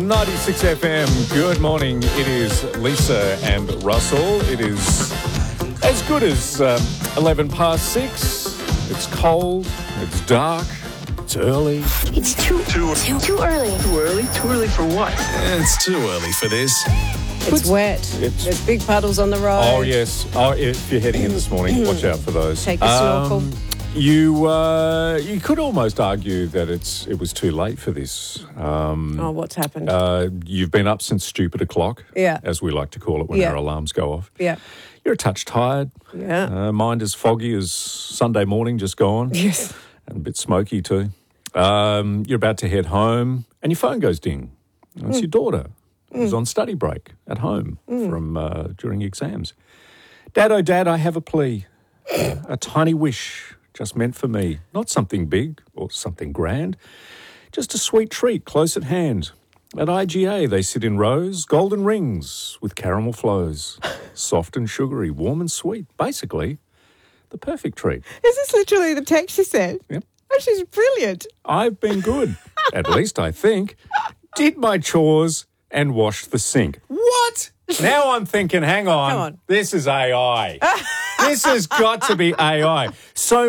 96 FM, good morning. It is Lisa and Russell. It is as good as 11 past 6. It's cold, it's dark, it's early. It's too early. Too early? Too early for what? It's too early for this. It's wet. There's big puddles on the road. Oh, yes. Oh, if you're heading in this morning, watch out for those. Take a snorkel. You could almost argue that it was too late for this. What's happened? You've been up since stupid o'clock, Yeah. as we like to call it when our alarms go off. Yeah. You're a touch tired. Yeah. Mind as foggy as Sunday morning just gone. Yes. And a bit smoky too. You're about to head home and your phone goes ding. It's your daughter who's on study break at home from during exams. Dad, oh Dad, I have a plea. A tiny wish just meant for me. Not something big or something grand. Just a sweet treat close at hand. At IGA they sit in rows, golden rings with caramel flows. Soft and sugary, warm and sweet. Basically, the perfect treat. Is this literally the text she said? Yep. Oh, she's brilliant. I've been good, at least I think. Did my chores and washed the sink. What? Now I'm thinking, hang on. Come on. This is AI. This has got to be AI. So